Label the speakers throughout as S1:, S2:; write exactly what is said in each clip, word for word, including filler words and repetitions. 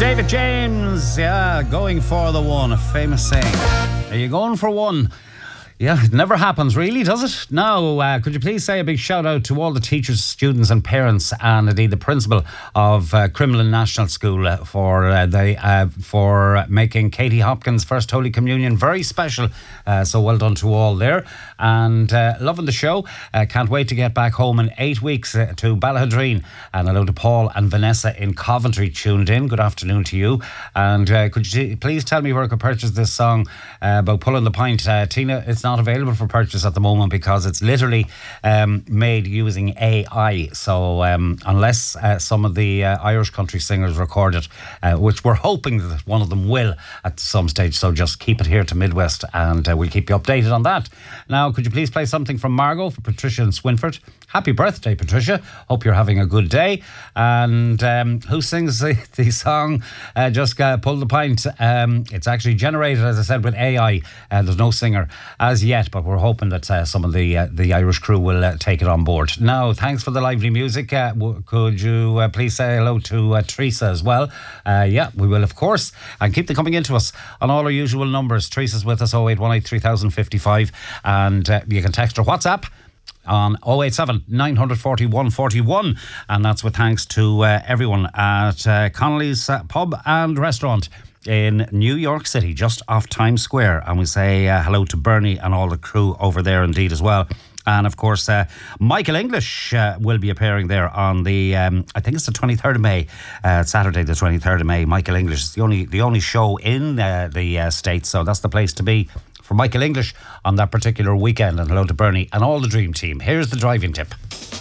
S1: David James, yeah, going for the one, a famous saying. Are you going for one? Yeah, it never happens really, does it? Now, uh, could you please say a big shout out to all the teachers, students and parents, and indeed the principal of uh, Crumlin National School uh, for uh, the uh, for making Katie Hopkins' first Holy Communion very special. Uh, so well done to all there. And uh, loving the show. Uh, can't wait to get back home in eight weeks uh, to Ballahadreen. And hello to Paul and Vanessa in Coventry tuned in. Good afternoon to you. And uh, could you t- please tell me where I could purchase this song uh, about pulling the pint? Uh, Tina, it's not available for purchase at the moment because it's literally um, made using A I. So um, unless uh, some of the uh, Irish country singers record it, uh, which we're hoping that one of them will at some stage. So just keep it here to Midwest and uh, we'll keep you updated on that. Now, could you please play something from Margot for Patricia and Swinford? Happy birthday, Patricia. Hope you're having a good day. And um, who sings the, the song uh, Just uh, Pull the Pint? Um, it's actually generated, as I said, with A I. Uh, there's no singer as yet, but we're hoping that uh, some of the uh, the Irish crew will uh, take it on board. Now, thanks for the lively music. Uh, w- could you uh, please say hello to uh, Teresa as well? Uh, yeah, we will, of course. And keep them coming into us on all our usual numbers. Teresa's with us, oh eight one eight, three thousand fifty-five. And uh, you can text her WhatsApp on oh eight seven, nine four one, one four one, and that's with thanks to uh, everyone at uh, Connolly's uh, Pub and Restaurant in New York City, just off Times Square. And we say uh, hello to Bernie and all the crew over there indeed as well. And of course, uh, Michael English uh, will be appearing there on the, um, I think it's the twenty-third of May, uh, Saturday the twenty-third of May. Michael English is the only the only show in uh, the uh, States, so that's the place to be for Michael English on that particular weekend. And hello to Bernie and all the Dream Team. Here's the driving tip.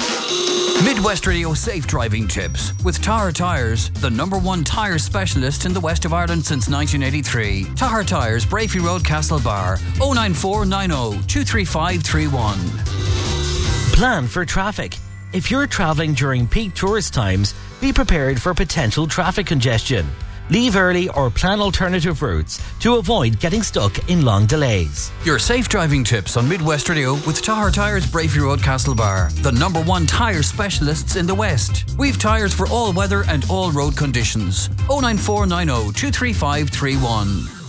S2: Midwest Radio Safe Driving Tips with Tahar Tyres, the number one tyre specialist in the west of Ireland since nineteen eighty-three. Tahar Tyres, Brafey Road, Castlebar, oh nine four nine oh, two three five three one.
S3: Plan for traffic. If you're travelling during peak tourist times, be prepared for potential traffic congestion. Leave early or plan alternative routes to avoid getting stuck in long delays.
S2: Your safe driving tips on Midwest Radio with Tahar Tyres, Brafey Road, Castlebar, the number one tyre specialists in the West. We've tyres for all weather and all road conditions. oh nine four nine oh, two three five three one.